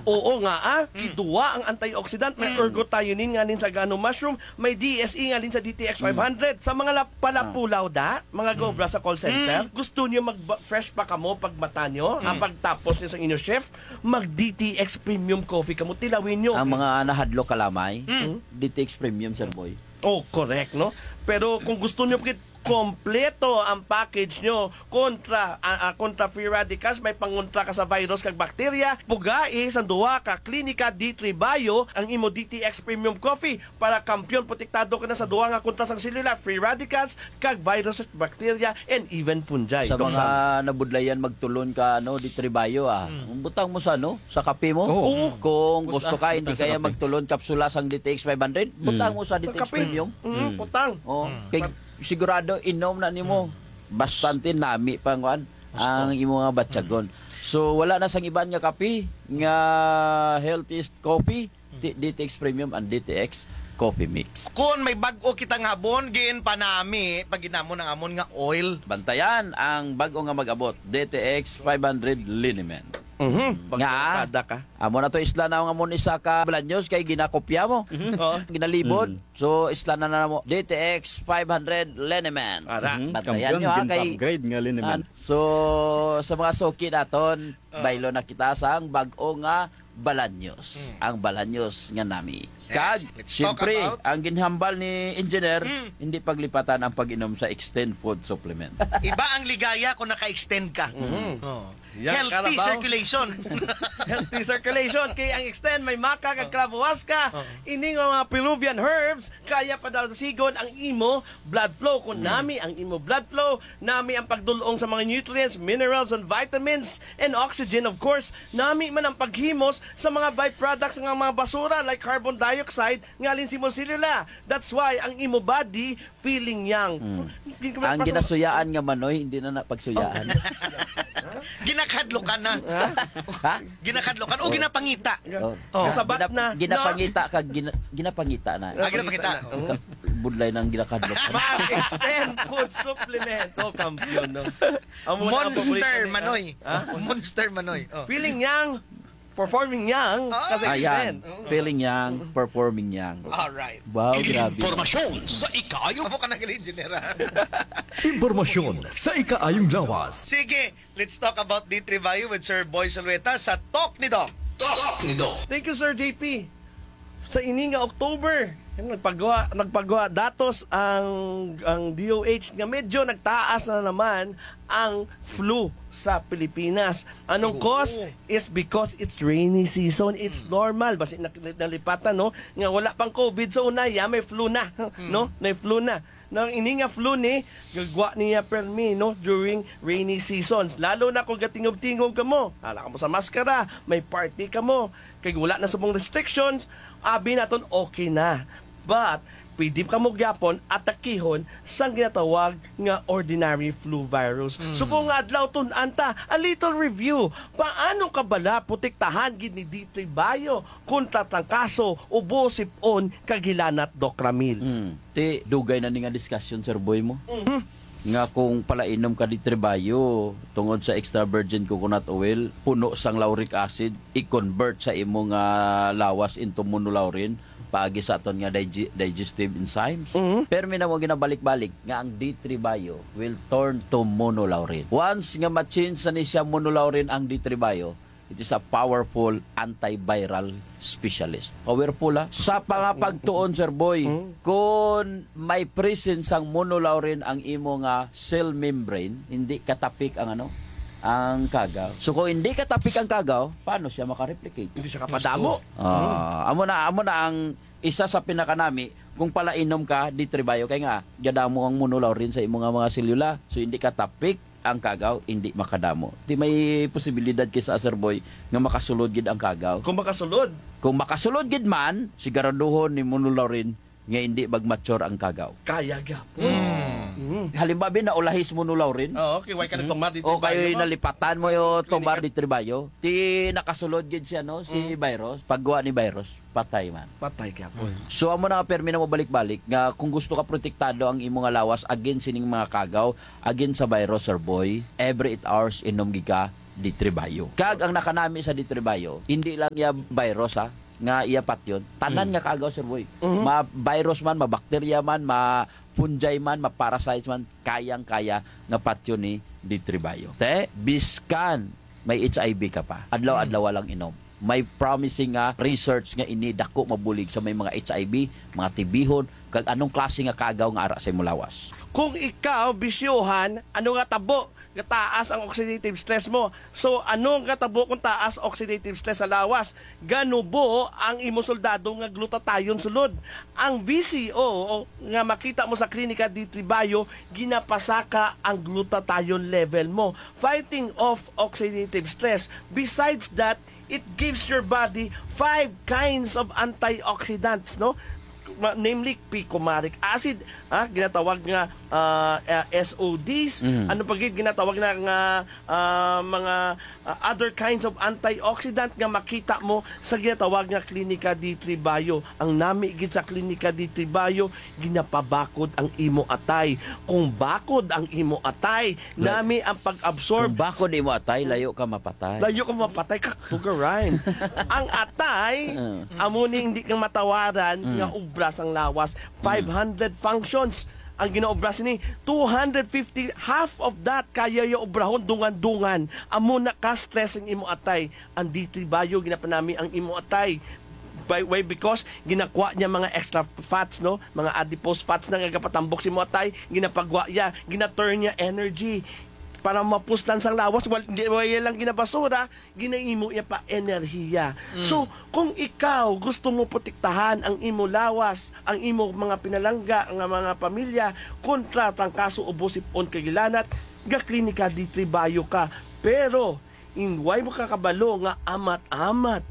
Oo nga Iduwa ang antioxidant, may ergothioneine nga din sa gano mushroom, may DSE nga din sa DTX 500. Sa mga palapulaw mga gobra sa call center, gusto niyo mag-fresh pa kamo pag mata nyo, pagtapos niyo sa inyo chef, mag-DTX Premium Coffee kamo, tilawin nyo. Ang mga nahadlo kalamay, DTX Premium, Sir Boy. Oh, correct, no? Pero kung gusto niyo kompleto ang package nyo kontra free radicals, may pangontra ka sa virus kag bakterya, pugai sa duwa ka klinika D3 Bio ang imo DTX Premium Coffee para kampiyon protektado ka na sa duwa nga kontra sang cellular free radicals kag virus at bakterya and even fungi. Sa mga nabudlayan magtulon ka D3 Bio butang mo sa sa kape mo. Kung gusto ka hindi kaya magtulon kapsula sang DTX 500, butang mo sa DTX Premium. Butang. Kay sigurado inom na nimo bastante nami pangwan ang imo nga batyagon. So wala na sang iban nga kape nga healthiest coffee, DTX Premium and DTX Coffee Mix. Kung may bag-o kita nga bon gin panami pag ginamo ng amon nga oil, bantayan ang bag-o nga mag-abot, DTX 500 Liniment. Nga ka. Amo na to isla na amon isa ka Balaños kay ginakopya mo. Ginalibod. So isla na mo DTX 500 Liniment. Bantayan nyo kay upgrade nga Liniment. So sa mga suki naton, baylo na kita sang bag-o nga Balaños. Ang Balaños nga nami. Kag, siyempre, ang ginhambal ni engineer, hindi paglipatan ang pag-inom sa Extend Food Supplement. Iba ang ligaya kung naka-extend ka. Healthy circulation. Healthy circulation. Kaya ang Extend may maka kag clavuasca. Ining mga Peruvian herbs, kaya padalasigon ang imo blood flow. Kung nami ang imo blood flow, nami ang pagdulong sa mga nutrients, minerals, and vitamins, and oxygen, of course. Nami man ang paghimos sa mga byproducts ng mga basura like carbon dioxide ngalin si Mosirila. That's why ang imo body feeling young. Ang ginasuyaan nga manoy, hindi na napagsuyaan. Ginakadlokan na. Ginakadlokan o ginapangita. Kasabat na. Ginapangita kag ginapangita na. Ginapangita. Budlay ng ginakadlokan. Extend Food Supplement. Kampiyon, no? Monster Manoy. Monster Manoy. Feeling young, performing young, kasi Extend. Feeling young, performing young. Alright. Wow, grabe. Impormasyon sa ikaayong Amo ka nang engineer. Impormasyon sa ikaayong lawas. Sige, let's talk about D3 Bio with Sir Boy Salweta sa Talk ni Doc. Talk ni Doc. Thank you, Sir JP. Sa ini nga October, nagpagawa datos ang DOH nga medyo nagtaas na naman ang flu sa Pilipinas. Anong cause? Is because it's rainy season. It's normal. Basta nalipatan, no? Nga wala pang COVID sa unay, may flu na. No? May flu na. Nang ini nga flu ni, gagwa niya permi, no? During rainy seasons. Lalo na kung gatingog-tingog ka mo. Hala ka mo sa maskara, may party ka mo. Kaya wala na sa mong restrictions, abi naton okay na. But, pwede ka mo gyapon atakihon sang ginatawag nga ordinary flu virus. So kung adlaw anta, a little review. Paano ka bala protektahan gid ni D3 Bio kontra trangkaso, ubo, sipon, kagilanat, Dokramil? Ti dugay na ni nga discussion, Sir Boy mo. Nga kung palainom ka D3 Bio tungod sa extra virgin coconut oil, puno sang lauric acid, i-convert sa imong lawas into monolaurin paagi sa aton nga digestive enzymes. Pero mo ginabalik-balik nga ang D3 Bio will turn to monolaurin. Once nga ma-change na ni siya monolaurin ang D3 Bio, it is a powerful antiviral specialist. Powerful sa pagtuon, Sir Boy. Kung may presence ang monolaurin ang imo nga cell membrane, hindi katapik ang ang kagaw. So kung hindi katapik ang kagaw, paano siya makareplicate? Hindi siya kapadamo. Amo na ang isa sa pinakanami kung palainom ka D3 Bio kay nga gadamo ang monolaurin sa imong mga selula. So hindi katapik ang kagaw, hindi makadamo. Di may posibilidad kisa Sir Boy nga makasulod gid ang kagaw. Kung makasulod gid man, siguraduhon ni monolaurin nga hindi mag-mature ang kagaw. Kaya gyapon. Halimbawa na ulahis monolaurin. Okay, why ka nagtumar D3 O kayo Bio? nalipatan mo yung tumbar D3 Bio. Ti nakasulod gid siya si virus. Paggawa ni virus, patay man. Patay gyapon. So amo na permi na mo balik-balik nga kung gusto ka protektado ang imong lawas against sining mga kagaw, against sa virus, Sir Boy, every 8 hours inom gid ka D3 Bio. Kag ang nakanami sa D3 Bio, hindi lang ya virus nga iya patyon, tanan nga kaagaw Sir Boy. Ma-virus man, ma-bacteria man, ma-fungi man, ma-parasites man, kayang-kaya nga patyon ni D3 Bio. Biskan may HIV ka pa, adlaw-adlaw lang inom. May promising nga research nga ini dako mabulig sa may mga HIV, mga tibihon, kag anong klase nga kagaw nga ara sa imong lawas. Kung ikaw, bisyohan, ano nga tabo? Nga taas ang oxidative stress mo. So, ano nga tabo kung taas oxidative stress sa lawas? Ganubo ang imo soldado nga glutathione sulod. Ang VCO nga makita mo sa klinika D3 Bio, ginapasaka ang glutathione level mo. Fighting off oxidative stress. Besides that, it gives your body 5 kinds of antioxidants, no? Namely picomaric acid, ginatawag nga SODs, ano pa gid ginatawag na nga mga other kinds of antioxidant nga makita mo sa ginatawag nga klinika D3 Bio. Ang nami gid sa klinika D3 Bio, ginapabakod ang imo atay. Kung bakod ang imo atay, nami ang pag-absorb. Kung bakod imo atay, layo ka mapatay. Layo ka mapatay, kaktugaran. Ang atay, amuni hindi kang matawaran nga ubras ang lawas. 500 functions ang ginaobras ni 250, half of that kaya yung obrahon dungan-dungan. Amo na ka stress ang imo atay. Ang D3 Bio ginapanami ang imo atay. Why? Because ginakuha niya mga extra fats, no? Mga adipose fats na nga kapatambok si mo atay, ginapagwa niya, gina-turn niya energy para mapuslan sang lawas. Hindi lang ginabasura, ginaimo niya pa enerhiya. So, kung ikaw gusto mo protektahan ang imo lawas, ang imo mga pinalangga, ang mga pamilya, kontra trangkaso o busipon kagilanat, ga klinika D3 Bio ka. Pero, why mo kakabalo nga amat-amat,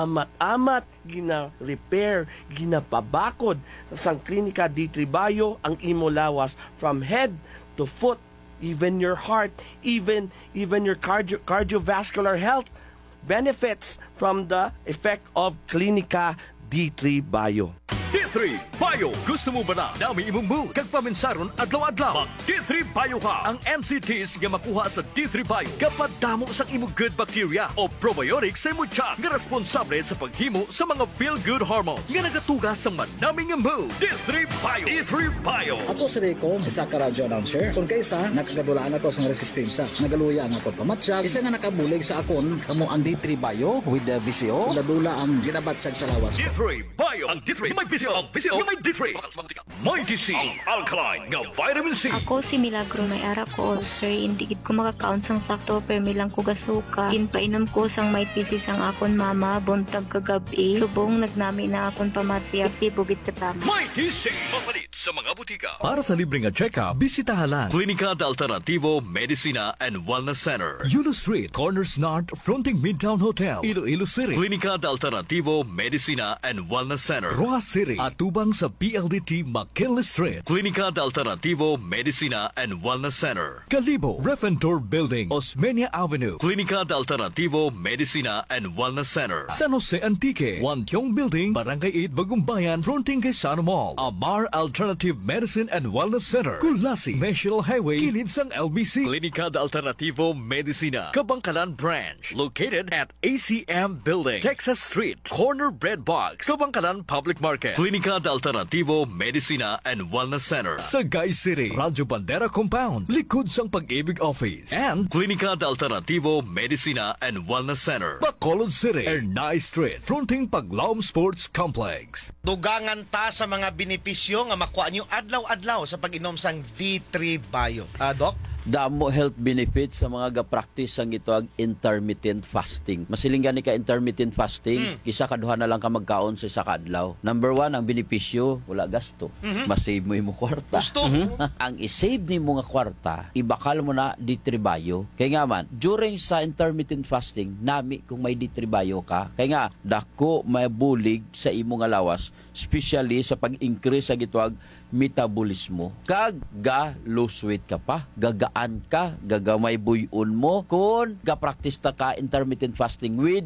gina-repair, ginapabakod sang klinika D3 Bio ang imo lawas from head to foot, even your heart, even your cardiovascular health benefits from the effect of Klinika D3 Bio. D3 Bio. Gusto mo ba na dami imong mood kag paminsaron adlaw-adlaw? Mag D3 Bio ka. Ang MCTs nga makuha sa D3 Bio kapag damo sa imong good bacteria o probiotics sa imong tiyan nga responsable sa paghimo sa mga feel-good hormones nga nagatuga sa manaming mood. D3 Bio. D3 Bio. Ako si Rico, isa ka radio announcer. Kung kaysa, nakagadulaan ako sa resistensya. Nagaluya ang ako pamatsyag. Isa nga nakabulig sa akon, kamo ang D3 Bio with the VCO. Dula ang ginabatsyag sa lawas. D3 Bio. Ang D3 may VCO. Ang VCO may D3. May DC. Ang alkaline nga vitamin C. Ako si Milagro, may ara ko ulcer. Hindi gid ko makakaon sang sakto, pero milang ko gasuka. Ginpainom ko sang may pisis ang akon mama, buntag kagabi. Subong nagnami na akon pamatri, aktibo gid katama. May DC. Mapalit sa mga butika. Para sa libreng check-up, bisitahan Klinika de Alternativo Medicina and Wellness Center. Yulo Street, Corners North, fronting Midtown Hotel, Iloilo City. Klinika de Alternativo Medicina and Wellness Center. Roa City, atubang sa PLDT McKinley Street. Klinika de Alternativo Medicina and Wellness Center. Kalibo, Refentor Building, Osmeña Avenue. Klinika de Alternativo Medicina and Wellness Center. San Jose Antique, Wantiong Building, Barangay 8, Bagumbayan, fronting kay Sano Mall. Amar Alternative Medicine and Wellness Center. Kulasi, National Highway, kilid sang LBC. Klinika de Alternativo Medicina, Kabangkalan Branch, located at ACM Building, Texas Street, Corner Bread Box, Kabangkalan Public Market. Klinika de Alternativo Medicina and Wellness Center. Sagay City, Radyo Bandera Compound, likod sang Pag-ibig Office. And Klinika de Alternativo Medicina and Wellness Center. Bacolod City, Ernay Street, fronting Paglaom Sports Complex. Dugangan ta sa mga benepisyo nga makuha nyo adlaw-adlaw sa pag-inom sang D3 Bio. Doc? Damo health benefits sa mga ga-practice ang ito ang intermittent fasting. Masiling gani ka intermittent fasting, isa kaduha na lang ka magkaon sa isa ka adlaw. Number 1, ang benepisyo, wala gasto. Masave mo imong kwarta. Gusto. Ang isave ni mo nga kwarta, ibakal mo na D3 Bio. Kaya nga man, during sa intermittent fasting, nami kung may D3 Bio ka, kaya nga, dako may bulig sa imo nga lawas, especially sa pag-increase sa gitwag metabolismo. Kag lose weight ka pa, gagaan ka, gagamay buyon mo, kung ga-practice ta ka intermittent fasting with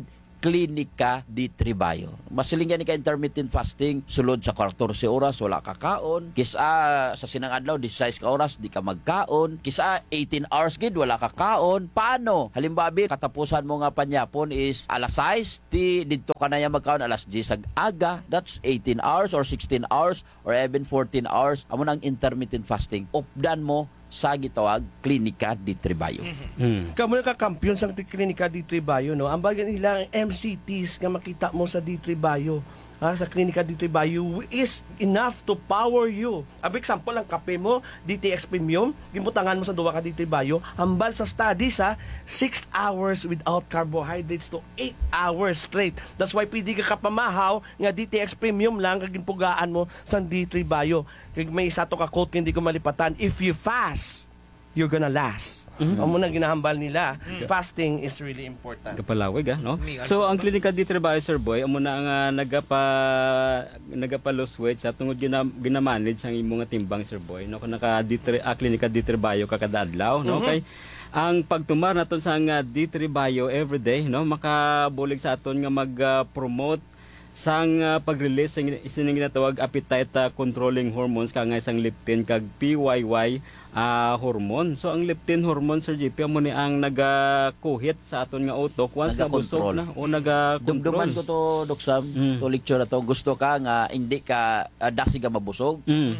Klinika D3 Bio. Masilingan ni ka intermittent fasting, sulod sa 14 oras wala ka kaon. Kisa sa sinang adlaw 16 ka oras di ka magkaon. Kisa 18 hours gid wala ka kaon. Paano? Halimbawa katapusan mo nga panyapon is alas 6, didto ka na ya magkaon alas 10 ag aga. That's 18 hours or 16 hours or even 14 hours. Amo nang intermittent fasting. Updan mo sa gitawag Klinika D3 Bio. Kamu na kakampiyon sa Klinika D3 Bio, no? Ang bagay nila ang MCTs nga makita mo sa D3 Bio. Sa Klinika D3 Bio is enough to power you. Ab example, ang kape mo, DTX Premium, gimutangan mo sa duwa ka D3 Bio, hambal sa studies 6 hours without carbohydrates to 8 hours straight. That's why pwede ka kapamahaw nga DTX Premium lang kagimpugaan mo sa D3 Bio. Kaya may isa to ka quote hindi ko malipatan, if you fast, you're gonna last. Ang muna ginahambal nila, fasting is really important. Kapalawig no? So ang Klinika D3 Bio, Sir Boy, amo na ang nagapa-lose weight sa tungod ginamanage ang imong nga timbang, Sir Boy, no? Kung naka D3 Klinika D3 Bio kakada adlaw, no? Kay ang pagtumar naton sa D3 Bio everyday, no, makabulig sa aton nga mag-promote sang pag-release ng isinang ginatawag appetite controlling hormones kang isang leptin kag PYY hormone. So ang leptin hormone, Sir JP, amo ni ang nagakuhit sa aton nga utok once nabusog na o naga-control. Dumduman ko to, Dok Sam, to lecture na to. Gusto ka nga hindi ka dasi ka mabusog.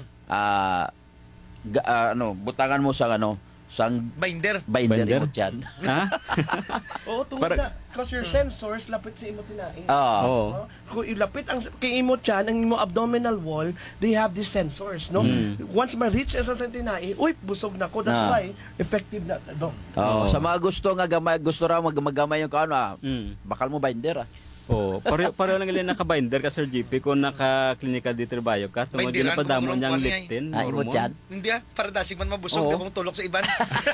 Butangan mo sa sang Binder. imot yan. Ha? Oo, tungkol na. Because your sensors, lapit sa imot tinaing. Oo. Kung ilapit ang kay imot yan, ang imo abdominal wall, they have these sensors, no? Once ma-reach sa tinaing, uy, busog na ko. That's why, effective na. Sa mga gusto nga gusto ra magamay yung kaano, bakal mo binder Pareho lang ilan naka-binder ka, Sir JP, kung naka-Klinika D3 Bio ka, tungod din na padamo niyang leptin imot yan. Hindi para dasig man mabusog, di mong tulok sa iban.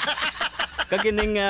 Kagining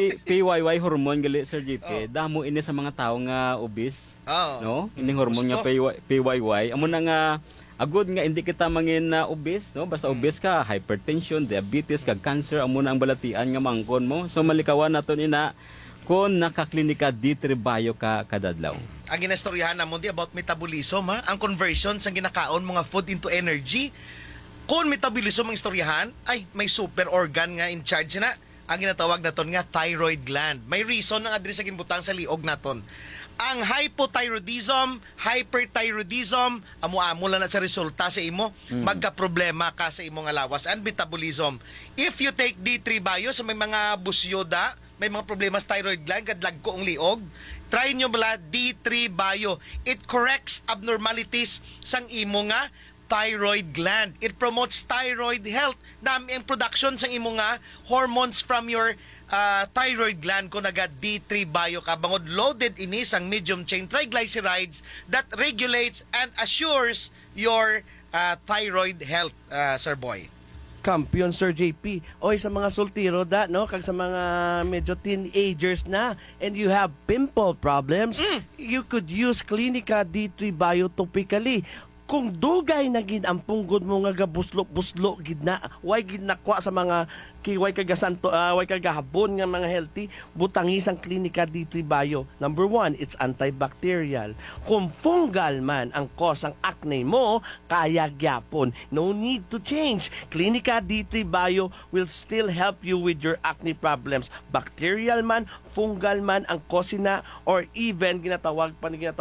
PYY hormone gali, Sir JP, damo ini sa mga tao nga obese, no? Ining hormone nga PYY, amo na nga agud nga hindi kita mangin obese, no? Basta obese ka, hypertension, diabetes, kag cancer, amo na ang balatian nga mangkon mo. So malikawan naton ina kung naka-Klinika D3 Bio ka kadadlaw. Ang ginastoryahan namon di about metabolism, ang conversion sa ginakaon mga food into energy. Kung metabolism ang istoryahan, ay may super organ nga in charge na. Ang ginatawag naton nga thyroid gland. May reason nga adri sa ginbutang sa liog naton. Ang hypothyroidism, hyperthyroidism, amo-amo lang na sa resulta sa imo, magka-problema ka sa imong lawas and metabolism. If you take D3 Bio sa may mga busyoda, may mga problema sa thyroid gland, kadlag ko ang liog, try nyo bala D3 Bio. It corrects abnormalities sang imo nga thyroid gland. It promotes thyroid health. Nami ang production sang imo nga hormones from your thyroid gland ko naga D3 Bio ka. Bangod loaded ini sang medium chain triglycerides that regulates and assures your thyroid health, Sir Boy. Kampiyon, Sir JP. Oy, sa mga sultiro no? Kag sa mga medyo teenagers na and you have pimple problems, you could use Klinika D3 Bio topically. Kung dugay na gid ang punggod mo nga gabuslo-buslo gid na, why gid nakwa sa mga way kagasanto, way kagahabon nga mga healthy, butangis ang Klinika D3 Bio. Number 1, it's antibacterial. Kung fungal man ang cause ang acne mo, kaya gyapon. No need to change. Klinika D3 Bio will still help you with your acne problems. Bacterial man, fungal man ang cause na, or even ginatawag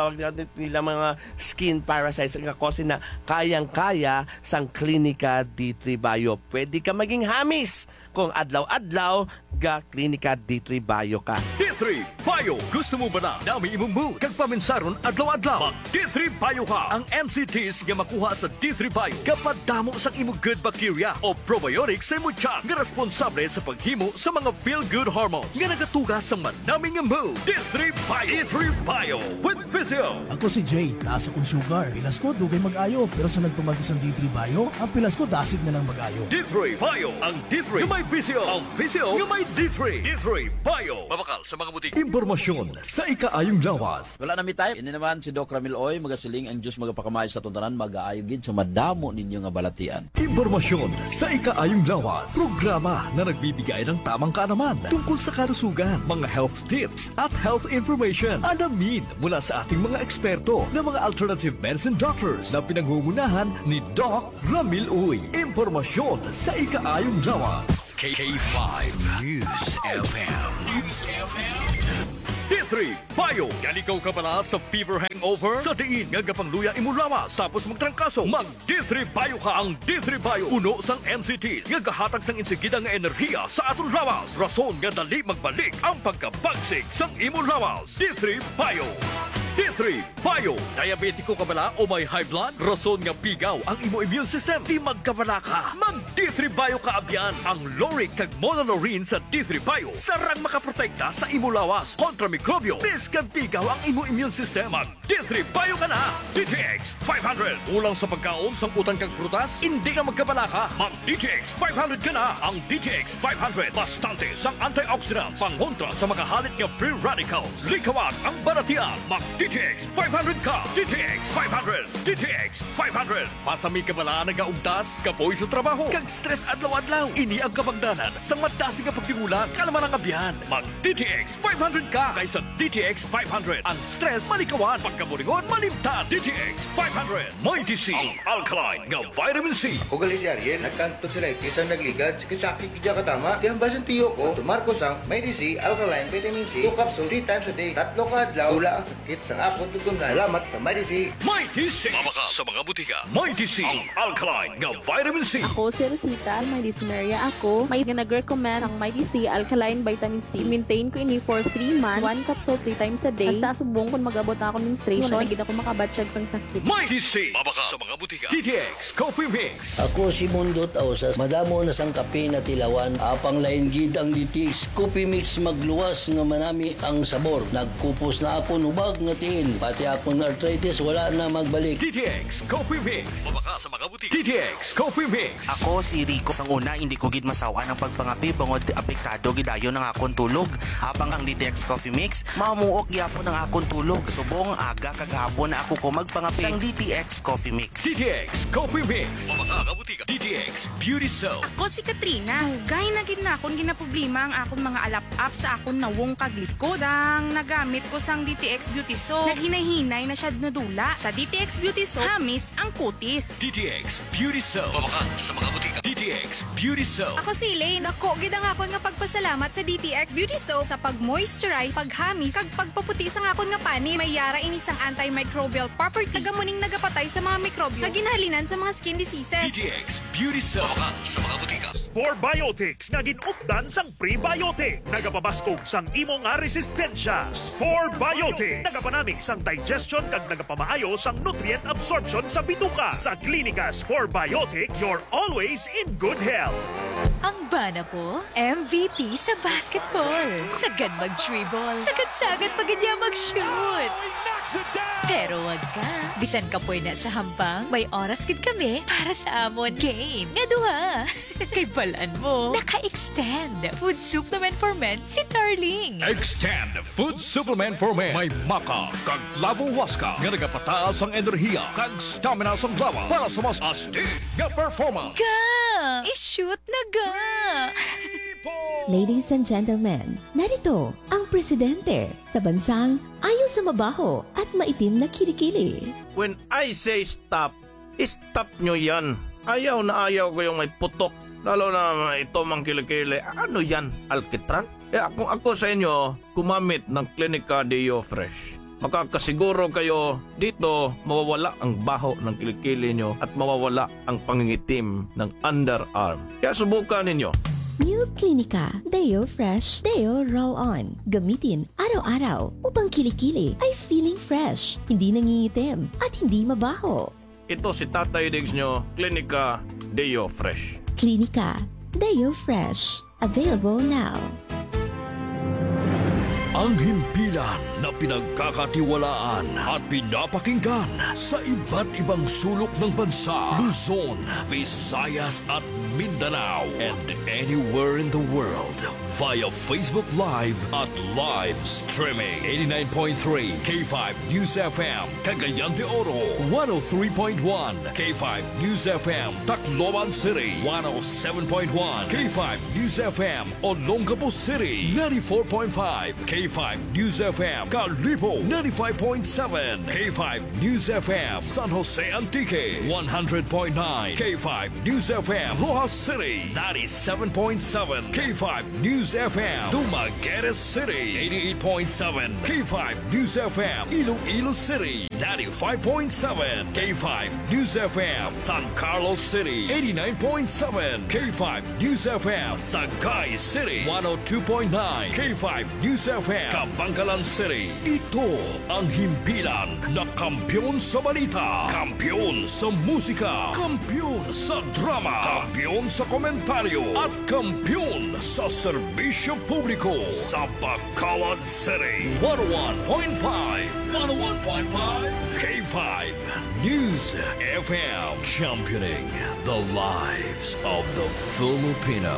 nila mga skin parasites ang cause na, kayang-kaya sang Klinika D3 Bio. Pwede ka maging hamis kung adlaw-adlaw ga Klinika D3 Bio ka. D3 Bio. Gusto mo ba na dami imong mood kag paminsaron adlaw-adlaw? Mag D3 Bio ka. Ang MCTs nga makuha sa D3 Bio kapadamo sa imong good bacteria o probiotics sa imong tiyan nga responsable sa paghimo sa mga feel-good hormones nga nagatugas sa manaming mood. D3 Bio. D3 Bio with Physio. Ako si Jay, taas akong sugar. Pilas ko, dugay mag-ayo. Pero sa nagtumag ko sa D3 Bio, ang pilas ko dasig na lang mag-ayo. D3 Bio. Ang D3 na may Visio. Ang Visio nga may D3. D3 Bio. Mabakal sa mga butik. Impormasyon sa ikaayong lawas. Wala na mi tayo. Ini naman si Doc Ramil Oy, magasiling ang Diyos magapakamay sa tuntanan, mag-aayogin sa madamo ninyo nga balatian. Impormasyon sa ikaayong lawas. Programa na nagbibigay ng tamang kaalaman tungkol sa kalusugan, mga health tips at health information. Alamin mula sa ating mga eksperto na mga alternative medicine doctors na pinangungunahan ni Doc Ramil Uy. Impormasyon sa ikaayong lawas. K5 News FM. News FM. D3 Bio. Yan ikaw ka pala sa fever hangover? Sa diin nga gapangluya imo lawas tapos magtrangkaso. Mag D3 Bio ka. Ang D3 Bio puno sang MCTs nga gahatag sang insigida nga enerhiya sa aton lawas. Rason nga dali magbalik ang pagkabagsik sang imo lawas. D3 Bio. D3 Bio. Diabetiko ka bala o may high blood? Rason nga pigaw ang imo immune system. Di magkabala ka. Mag D3 Bio ka abyan. Ang Loric kag Monolaurin sa D3 Bio sarang makaprotekta sa imo lawas kontra mikrobyo. Biskan pigaw ang imo immune system. Mag D3 Bio ka na. DTX 500. Ulang sa pagkaon sang utang kag prutas, hindi na magkabala ka. Mag DTX 500 ka na. Ang DTX 500 bastante sang antioxidants pangontra sa mga halit nga free radicals. Likawag ang baratian. Mag DTX 500 ka. DTX 500. DTX 500. Pasami ka bala nagaugtas, kapoy sa trabaho, kag stress adlaw-adlaw. Ini ang kapagdanan sa madasi nga pagtingulan, kalaman ang abyan. Mag DTX 500 ka kaysa DTX 500. Ang stress malikawan, pagkaburingon malimtan. DTX 500. Mighty C. Ang alkaline nga vitamin C. O gali si Ariel, nagkanto sila isang nagligad, sakit kidya katama, tihambasan tiyo ko, tumarkos ang Mighty C, alkaline, vitamin C, 2 capsule 3 times a day, 3 ka adlaw, wala ang sakit sa akot tutum na. Salamat sa Mighty C. Mighty C. Mabaka sa mga butika. Mighty C. Ang alkaline nga vitamin C. Ako si Rosita, may dyspnea ako. May nag-recommend ang Mighty C Alkaline Vitamin C. Maintain ko ini for 3 months. 1 capsule 3 times a day. Basta subong kung mag-abot ako menstruation. Wala na gid ako makabatsyag sang sakit. Mighty C. Mabaka sa mga butika. DTX Coffee Mix. Ako si Mundo Tausas. Madamo na sang kape na tilawan. Apang lain gid ang DTX Coffee Mix magluwas nga manami ang sabor. Nagkupos na ako nubag nga tiil. Pati akong arthritis wala na magbalik. DTX Coffee Mix. Mabaka sa mga butika. DTX Coffee Mix. Ako si Rico. Sang una, hindi ko gid masawa ng pagpangapi bangod apektado gidayon ng akong tulog. Habang ang DTX Coffee Mix, mamuok gyapon ng akong tulog. Subong aga kagahapon na ako ko magpangapi sang DTX Coffee Mix. DTX Coffee Mix. Mabaka sa butika. DTX Beauty Soap. Ako si Katrina. Gay na gid na akong ginaproblema ang akong mga alap-up sa akong nawong kaglikod. Sang nagamit ko sang DTX Beauty Soap, naghinay-hinay na siya nadula. Sa DTX Beauty Soap, hamis ang kutis. DTX Beauty Soap. Mabaka sa mga butika. DTX Beauty Soap. Ako si Elaine. Ako gid ang akon nga pagpasalamat sa DTX Beauty Soap sa pag-moisturize, paghamis, kag pagpaputi sa akon nga pani. May yara ini sang antimicrobial property. Tagamuning nagapatay sa mga mikrobyo nga ginahalinan sa mga skin diseases. DTX Beauty Soap. Mabaka sa mga butika. Spore Biotics nga ginupdan sang prebiotic. Nagapabastog sang imo nga resistensya. Spore Biotics. Nagapanamig sang digestion kag nagapamaayo sang nutrient absorption sa bituka. Sa Klinika Spore Biotics, you're always in good health. Ang bana po, MVP sa basketball. Sagad mag-dribble. Sagad-sagad pag niya mag-shoot. Pero wag ka. Bisan ka po na sa hambang, may oras gid kami para sa amon game. Nga duha. Kay balaan mo, naka-extend. Food supplement for men si Darling. Extend Food Supplement for Men. May maka, kag lavo waska, nga nagapataas ang enerhiya, kag stamina sa lawas para sa mas astig nga performance. Ga! I-shoot na ga! Ladies and gentlemen, narito ang presidente sa bansang ayaw sa mabaho at maitim na kilikili. When I say stop, stop nyo yan. Ayaw na ayaw ko yung may putok. Lalo na ito mang kilikili. Ano yan? Alkitran? Kung ako sa inyo, gumamit ng Klinika Deo Fresh. Makakasiguro kayo dito mawawala ang baho ng kilikili nyo at mawawala ang pangingitim ng underarm. Kaya subukan ninyo. New Klinika Deo Fresh Deo Roll-On. Gamitin araw-araw upang kilikili ay feeling fresh, hindi nangingitim at hindi mabaho. Ito si Tatay Diggs nyo, Klinika Deo Fresh. Klinika Deo Fresh. Available now. Ang himpilan na pinagkakatiwalaan at pinapakinggan sa iba't ibang sulok ng bansa, Luzon, Visayas at Mindanao, and anywhere in the world via Facebook Live at live streaming. 89.3 K5 News FM, Cagayan de Oro, 103.1 K5 News FM, Tacloban City, 107.1 K5 News FM, Olongapo City, 94.5 K5 News FM, Calibo, 95.7 K5 News FM, San Jose Antique, 100.9 K5 News FM, Rojas City, 97.7 K5 News FM, Dumaguete City, 88.7 K5 News FM, Iloilo City, 95.7 K5 News FM, San Carlos City, 89.7 K5 News FM, Sagay City, 102.9 K5 News FM, Kabangkalan City. Ito ang himpilan na kampyon sa balita, kampyon sa musika, kampyon sa drama, kampyon sa komentaryo, at kampyon sa serbisyo publiko sa Bacolod City. 101.5 K5 News FM, championing the lives of the Filipino.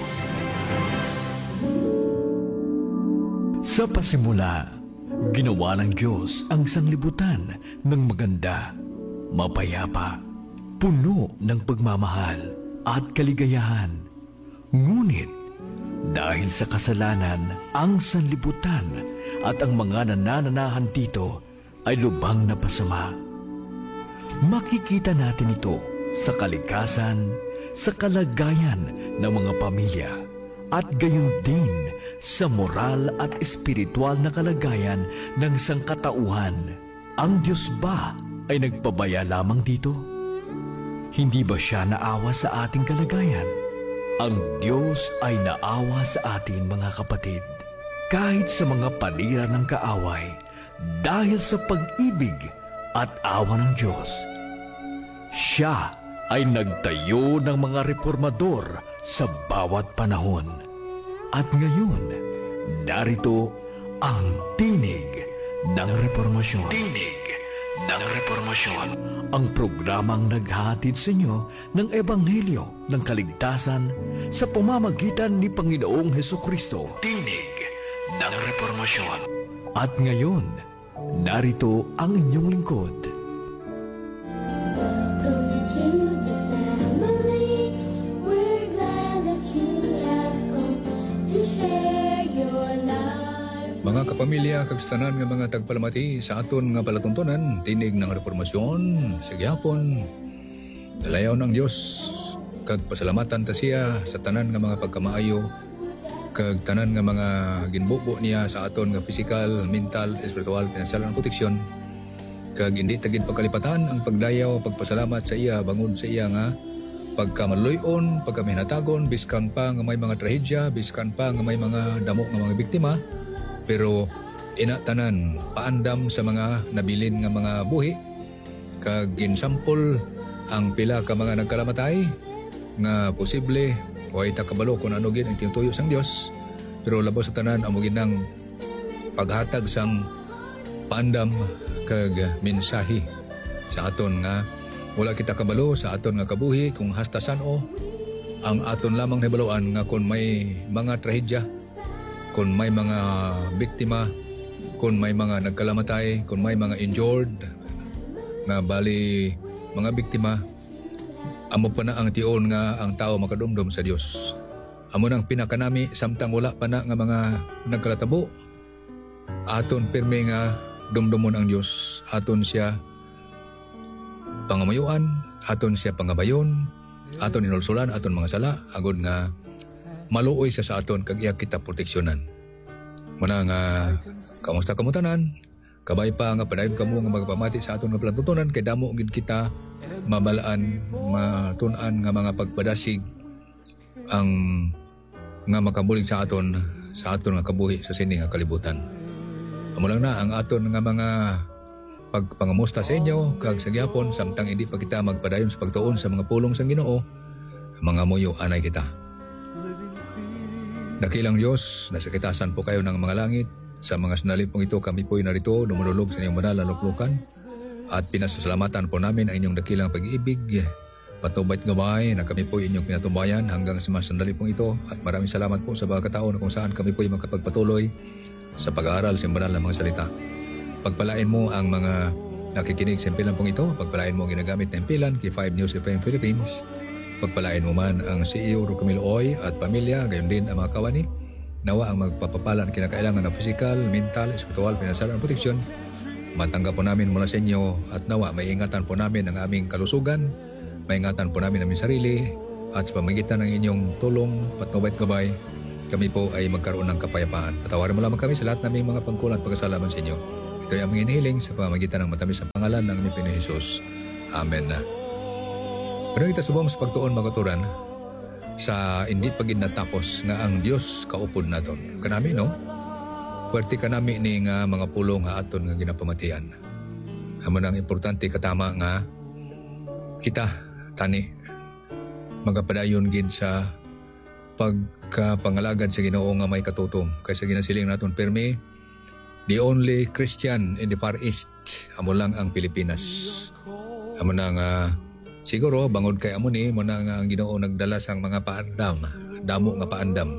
Sa pasimula, ginawa ng Diyos ang sanglibutan ng maganda, mapayapa, puno ng pagmamahal at kaligayahan. Ngunit, dahil sa kasalanan, ang sanlibutan at ang mga nanananahan dito ay lubhang napasama. Makikita natin ito sa kalikasan, sa kalagayan ng mga pamilya, at gayon din sa moral at espiritual na kalagayan ng sangkatauhan. Ang Diyos ba ay nagpabaya lamang dito? Hindi ba siya naawa sa ating kalagayan? Ang Diyos ay naawa sa atin, mga kapatid, kahit sa mga panira ng kaaway, dahil sa pag-ibig at awa ng Diyos. Siya ay nagtayo ng mga reformador sa bawat panahon. At ngayon, narito ang Tinig ng Reformasyon. Tinig ng Reformasyon. Ang programang naghahatid sa inyo ng Ebanghelyo ng Kaligtasan sa pamamagitan ni Panginoong Hesukristo. Tinig ng Reformasyon. At ngayon, narito ang inyong lingkod. Mga kapamilya, kagstanan nga mga tagpalamati sa aton nga palatuntunan, tinig ng reformasyon, sa gihapon, dalayaw ng Diyos, kag pasalamatan ta siya sa tanan nga mga pagkamaayo, kag tanan nga mga ginbubo niya sa aton nga physical, mental, espiritual, financial ang proteksyon, kag hindi tagid pagkalipatan ang pagdayaw, pagpasalamat sa iya, bangod sa iya nga, pagkamaluyon, pagkaminatagon, biskan pa nga may mga trahedya, biskan pa nga may mga damo nga mga biktima, pero inatanan paandam sa mga nabilin nga mga buhi kag ginsampol ang pila ka mga nagkalamatay nga posible way takabalo kung ano gid ang tinutuyo sang Dios, pero labos sa tanan amo gid nang paghatag sang paandam kag mensahe sa aton nga wala kita kabalo sa aton nga kabuhi kung hasta san-o ang aton lamang nahibaluan nga kung may mga trahedya, kung may mga biktima, kung may mga nagkalamatay, kung may mga injured, nga bali mga biktima, amo pa na ang tiyon nga ang tao makadumdum sa Dios. Amo nang pinakanami samtang wala pa na nga mga nagkalatabo, aton pirme nga dumdumon ang Dios, aton siya pangamayuan, aton siya pangabayon, aton inulsulan, aton mga sala, agod nga maluoy sa aton kag iya kita proteksyonan. Muna nga kamusta kamutanan, kabay pa nga padayon kamo nga magpamati sa aton nga plantutunan kay damo gid kita mabalaan, matun-an nga mga pagpadasig ang nga makabulig sa aton nga kabuhi sa sini nga kalibutan. Amo lang na ang aton nga mga pagpangamusta sa inyo kag sa gihapon samtang hindi pa kita magpadayon sa pagtuon sa mga pulong sang Ginoo, mga muyo anay kita. Dakilang Diyos, nasa kitasan po kayo ng mga langit, Sa mga sandali pong ito, kami po'y narito, dumulog sa inyong banal na luklukan at pinasasalamatan po namin ang inyong dakilang pag-ibig. Patubait gabay na kami po'y inyong pinatubayan hanggang sa mga sandali pong ito at maraming salamat po sa pagkataon na kung saan kami po'y makapagpatuloy sa pag-aaral sa banal na mga salita. Pagpalain mo ang mga nakikinig sa impilan pong ito, pagpalain mo ang ginagamit na impilan kay 5 News FM Philippines, pagpalain mo man ang CEO Rocamilo Oy at pamilya, gayon din ang mga kawani. Nawa ang magpapapala na kinakailangan ng physical, mental, espiritual, financial, at protection. Matanggap po namin mula sa inyo at nawa may ingatan po namin ang aming kalusugan, may ingatan po namin aming sarili at sa pamagitan ng inyong tulong at mabait gabay, kami po ay magkaroon ng kapayapaan. Patawarin mo lamang kami sa lahat naming mga pagkulang at pagkasalaman sa inyo. Ito ay aming inihiling sa pamagitan ng matamis na pangalan ng aming Pinoy Jesus. Amen. Pero ito subong sa pagtuon magaturan sa hindi pagin natapos nga ang Dios kaupod naton. Kanami no? Puwerte kanami ni nga mga pulong nga aton nga ginapamatian. Amo nang importante katama nga kita tani magapadayon gid sa pagkapangalagad sa Ginoo nga may katutom. Kaysa ginasiling naton permi, the only Christian in the Far East amo lang ang Pilipinas. Amo na nga siguro bangod kay amo ni mo na nga ang Ginoo nagdala sang mga paandam, damo nga paandam.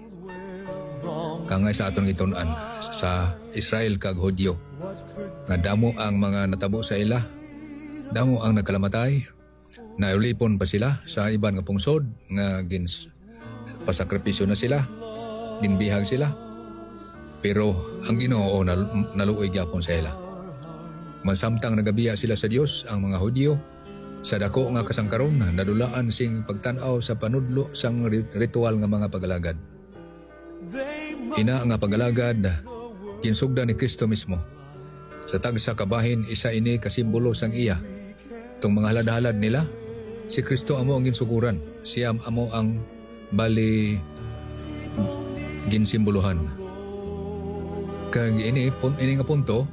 Kangay sa aton gitun-an sa Israel kag Hudyo. Nga damo ang mga natabo sa ila, damo ang nagkalamatay, naulipon pa sila sa iban nga pungsod nga pasakripisyo na sila, ginbihag sila. Pero ang Ginoo naluoy gyapon sa ila. Masamtang nagabiya sila sa Dios ang mga Hudyo. Sa dako nga kasangkaron, nadulaan sing pagtan-aw sa panudlo sang ritual nga mga pagalagad. Ina nga pagalagad, ginsugda ni Kristo mismo. Sa tagsa kabahin, isa ini kasimbolo sang iya. Itong mga halad-halad nila, si Kristo amo ang ginsuguran. Siya amo ang bali ginsimbolohan. Kag ini nga punto